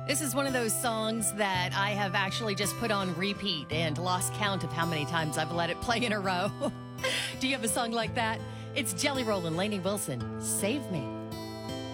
This is one of those songs that I have actually just put on repeat and lost count of how many times I've let it play in a row. Do you have a song like that? It's Jelly Roll and Lainey Wilson. Save Me.